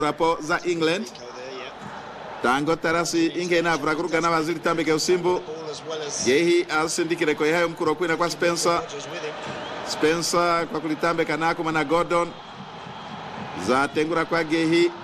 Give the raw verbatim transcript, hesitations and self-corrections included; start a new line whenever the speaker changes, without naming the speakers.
rapo za England. Tango tarasi ingena vraguruga na waziri tambeke usimbu. Gehi alsindikire kwa hayo mkuro kwina kwa Spencer. Spencer kwa kulitambe kanako mana Gordon. Za tengura kwa Gehi.